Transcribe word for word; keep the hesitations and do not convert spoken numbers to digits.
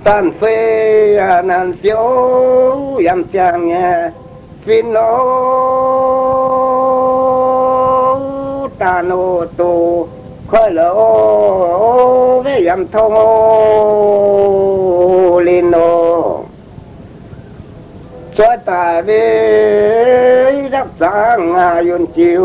tan phê nan phiếu yam chang nghe phin nô ta nô tu khơi lỗ với yam thông linh nô cho ta về đắp sáng yun chiều